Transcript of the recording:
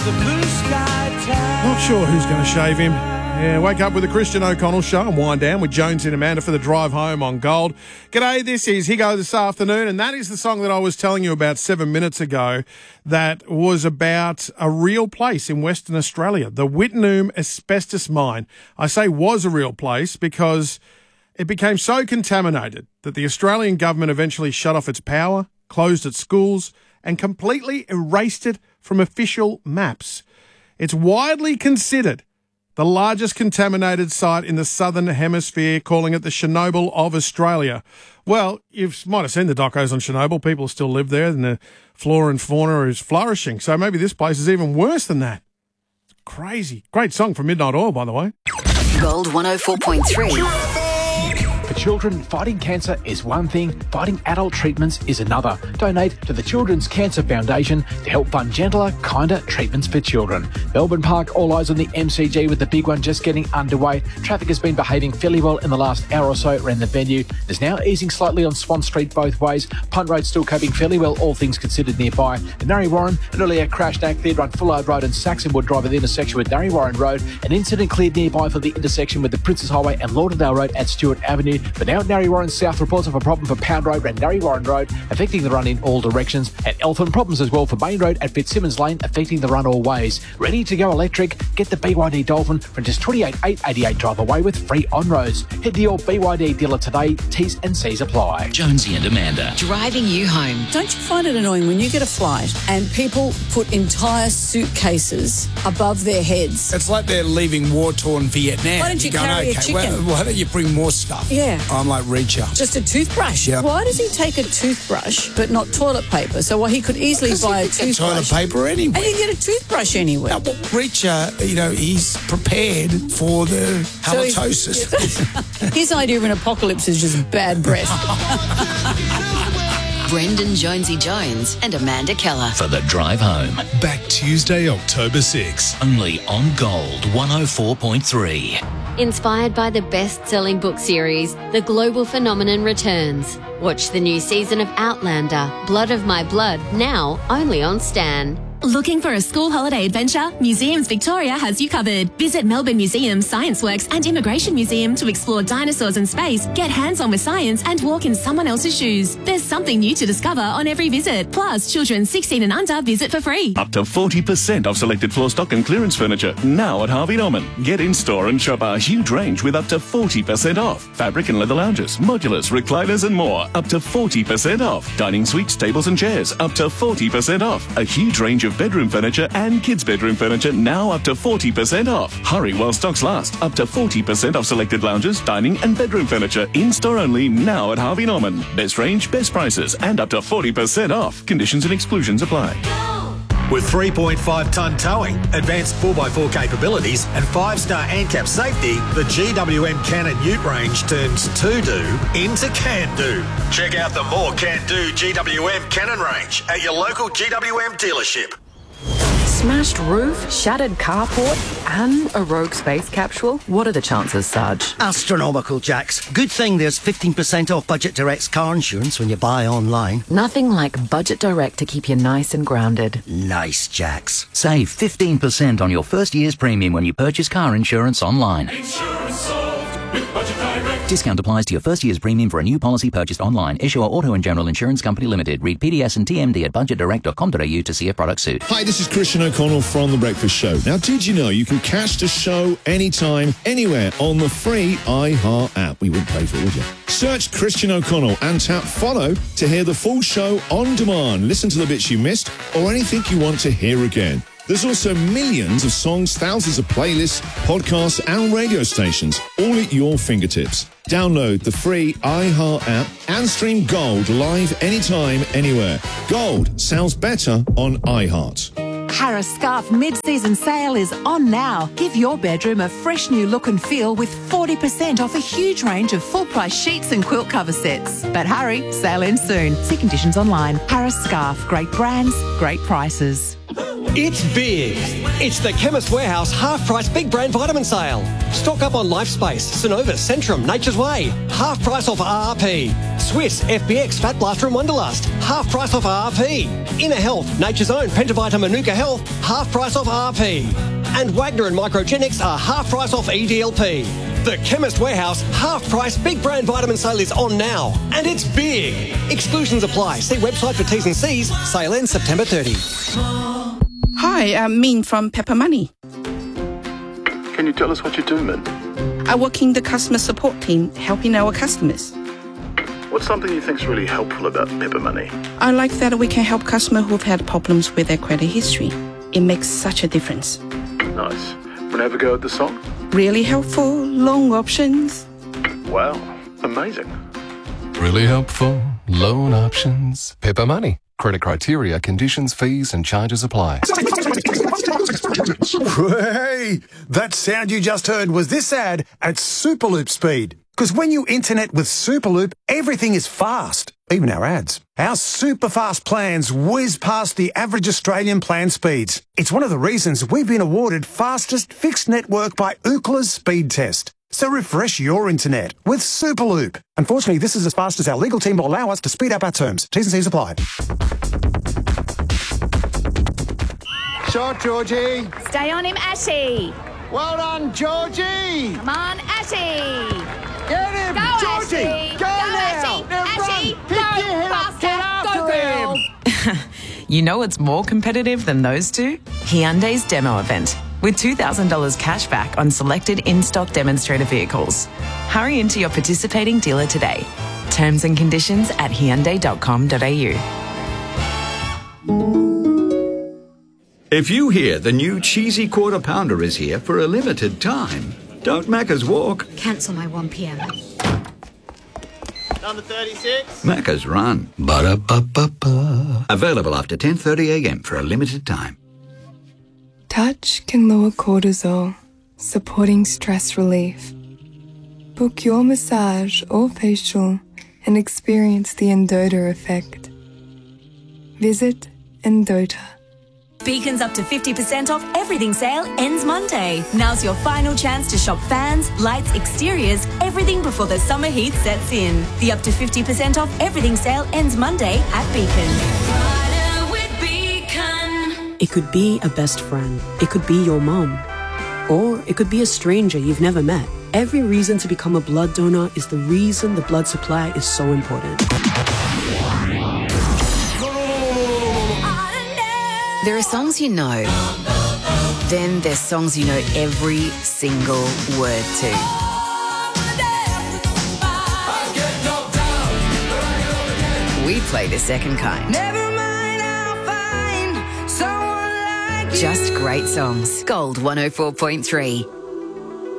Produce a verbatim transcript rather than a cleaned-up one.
Not sure who's going to shave him. Yeah, wake up with the Christian O'Connell Show and wind down with Jonesy and Amanda for the drive home on Gold. G'day, this is Higo this afternoon, and that is the song that I was telling you about seven minutes ago that was about a real place in Western Australia, the Wittenoom Asbestos Mine. I say was a real place because it became so contaminated that the Australian government eventually shut off its power, closed its schools, and completely erased it from official maps. It's widely considered the largest contaminated site in the Southern Hemisphere, calling it the Chernobyl of Australia. Well, you might have seen the docos on Chernobyl. People still live there, and the flora and fauna is flourishing. So maybe this place is even worse than that. It's crazy. Great song from Midnight Oil, by the way. Gold one oh four point three. For children, fighting cancer is one thing, fighting adult treatments is another. Donate to the Children's Cancer Foundation to help fund gentler, kinder treatments for children. Melbourne Park, all eyes on the M C G with the big one just getting underway. Traffic has been behaving fairly well in the last hour or so around the venue. There's now easing slightly on Swan Street both ways. Punt Road still coping fairly well, all things considered nearby. And Narre Warren, an earlier crash now cleared on Fullard Road and Saxonwood Drive at the intersection with Narre Warren Road. An incident cleared nearby for the intersection with the Princes Highway and Lauderdale Road at Stewart Avenue. But now Narre Warren South reports of a problem for Pound Road and Narre Warren Road, affecting the run in all directions. At Eltham, problems as well for Main Road at Fitzsimmons Lane, affecting the run all ways. Ready to go electric? Get the B Y D Dolphin from just twenty-eight thousand eight hundred eighty-eight drive away with free on-roads. Head to your B Y D dealer today. T's and C's apply. Jonesy and Amanda. Driving you home. Don't you find it annoying when you get a flight and people put entire suitcases above their heads? It's like they're leaving war-torn Vietnam. Why don't you You're carry going, a okay, chicken? Why, why don't you bring more stuff? Yeah. I'm like, reach out. Just a toothbrush. Yep. Why does he take a toothbrush but not toilet paper? So well, he could easily buy a toothbrush. Toilet paper anyway. And you get a toothbrush anywhere. No, well, Reacher, you know, he's prepared for the halitosis. So his idea of an apocalypse is just bad breath. Brendan Jonesy Jones and Amanda Keller for the drive home. Back Tuesday, October sixth. Only on Gold one oh four point three. Inspired by the best-selling book series, The Global Phenomenon returns. Watch the new season of Outlander, Blood of My Blood, now only on Stan. Looking for a school holiday adventure? Museums Victoria has you covered. Visit Melbourne Museum, Science Works and Immigration Museum to explore dinosaurs in space, get hands-on with science and walk in someone else's shoes. There's something new to discover on every visit. Plus, children sixteen and under visit for free. Up to forty percent off selected floor stock and clearance furniture, now at Harvey Norman. Get in-store and shop our huge range with up to forty percent off. Fabric and leather lounges, modulars, recliners and more, up to forty percent off. Dining suites, tables and chairs, up to forty percent off. A huge range of bedroom furniture and kids' bedroom furniture, now up to forty percent off. Hurry while stocks last. Up to forty percent off selected lounges, dining and bedroom furniture, in-store only, now at Harvey Norman. Best range, best prices, and up to forty percent off. Conditions and exclusions apply. With three point five tonne towing, advanced four by four capabilities and five star ANCAP safety, the G W M Cannon Ute range turns to-do into can-do. Check out the more can-do G W M Cannon range at your local G W M dealership. Smashed roof, shattered carport, and a rogue space capsule? What are the chances, Sarge? Astronomical, Jax. Good thing there's fifteen percent off Budget Direct's car insurance when you buy online. Nothing like Budget Direct to keep you nice and grounded. Nice, Jax. Save fifteen percent on your first year's premium when you purchase car insurance online. Insurance solved with Budget Direct. Discount applies to your first year's premium for a new policy purchased online. Issuer Auto and General Insurance Company Limited. Read P D S and T M D at budget direct dot com dot a u to see if products suit. Hi, this is Christian O'Connell from The Breakfast Show. Now, did you know you can catch the show anytime, anywhere on the free iHeart app? We wouldn't pay for it, would you? Search Christian O'Connell and tap follow to hear the full show on demand. Listen to the bits you missed or anything you want to hear again. There's also millions of songs, thousands of playlists, podcasts and radio stations, all at your fingertips. Download the free iHeart app and stream Gold live anytime, anywhere. Gold sounds better on iHeart. Harris Scarf mid-season sale is on now. Give your bedroom a fresh new look and feel with forty percent off a huge range of full-price sheets and quilt cover sets. But hurry, sale ends soon. See conditions online. Harris Scarf, great brands, great prices. It's big. It's the Chemist Warehouse half-price big brand vitamin sale. Stock up on LifeSpace, Synovus, Centrum, Nature's Way. Half price off R R P. Swiss, F B X, Fat Blaster and Wonderlust. Half price off R R P. Inner Health, Nature's Own, Pentavita Manuka Health. Half price off R R P. And Wagner and Microgenics are half price off E D L P. The Chemist Warehouse half-price big brand vitamin sale is on now. And it's big. Exclusions apply. See website for T's and C's. Sale ends September thirtieth. Hi, I'm Min from Pepper Money. Can you tell us what you do, Min? I work in the customer support team, helping our customers. What's something you think's really helpful about Pepper Money? I like that we can help customers who've had problems with their credit history. It makes such a difference. Nice. Want to have a go at the song? Really helpful, long options. Wow, amazing. Really helpful, loan options. Pepper Money. Credit criteria, conditions, fees and charges apply. Hey, that sound you just heard was this ad at Superloop speed. Because when you internet with Superloop, everything is fast, even our ads. Our super fast plans whiz past the average Australian plan speeds. It's one of the reasons we've been awarded fastest fixed network by Ookla's speed test. So refresh your internet with Superloop. Unfortunately, this is as fast as our legal team will allow us to speed up our terms. T's and C's apply. Shot, Georgie. Stay on him, Ashy. Well done, Georgie. Come on, Ashy. Get him, Go, Georgie. Ashy. Go, Go, now. Ashy. Now Ashy, run. go, Pick your head up. faster. Get after Go, girl. him. You know what's more competitive than those two? Hyundai's demo event, with two thousand dollars cash back on selected in-stock demonstrator vehicles. Hurry into your participating dealer today. Terms and conditions at hyundai dot com dot a u. If you hear the new cheesy quarter pounder is here for a limited time, don't Macca's walk, Cancel my one p.m. Number thirty-six. Macca's run. Ba-da-ba-ba-ba. Available after ten thirty a.m. for a limited time. Touch can lower cortisol, supporting stress relief. Book your massage or facial and experience the Endota effect. Visit Endota. Beacon's up to fifty percent off everything sale ends Monday. Now's your final chance to shop fans, lights, exteriors, everything before the summer heat sets in. The up to fifty percent off everything sale ends Monday at Beacon. It could be a best friend. It could be your mom. Or it could be a stranger you've never met. Every reason to become a blood donor is the reason the blood supply is so important. There are songs you know. Then there's songs you know every single word to. We play the second kind. Just great songs. Gold one oh four point three.